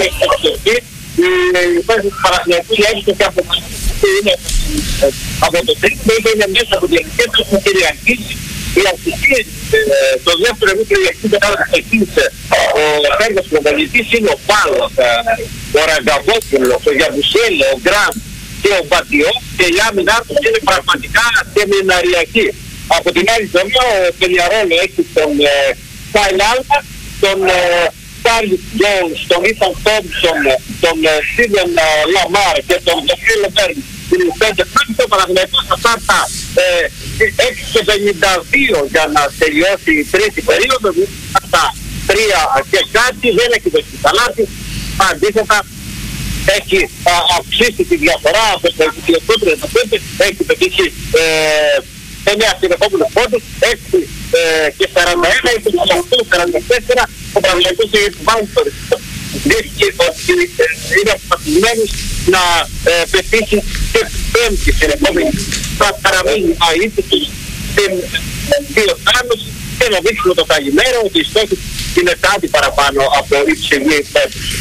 έχει εξωθεί. Η θέση του Παναθηναϊκού έρχεται και από το τρίτο είναι μέσα από την εκκέντρωση του Κυριακής. Οι αστυχίες το δεύτερο εμείς Κυριακή πετάλα ξεκίνησε ο Φέργος Προπονητής είναι ο Πάλος, ο Ραγκαβόπουλος, ο Γιαβουσέλη, ο Γκραμ και ο Μπατιό και η άμυνά τους είναι πραγματικά σεμιναριακή. Από την άλλη πλευρά ο Πενιαρόλο έχει τον Κάιλ Άλμα, τον Κάρλι Τζόουνς, τον Ίθαν Τόμψον, τον Στίβεν Λαμάρ και τον Ντοφίλο Μπέρν. Είναι 5 χρόνια το Παναθηναϊκός αυτά τα 6:52 για να τελειώσει η τρίτη περίοδο, αυτά 3 και κάτι, δεν έχει δεχτεί καλάθι, αντίθετα έχει αυξήσει τη διαφορά από το 28-35, έχει πετύχει 9 συνεχόμενους πόντους, 6 και 41, 28-44, ο Παναθηναϊκός έχει βάλει το ρυθμό. Δείχνει ότι είναι αποφασισμένος να πετύχει και πέμπτη συνεχόμενη. Θα παραμείνει αίτητος σε 2 χρόνους και να δείξουμε το καλημέρα ότι οι στόχοι είναι κάτι παραπάνω από υψηλή πέμπτη.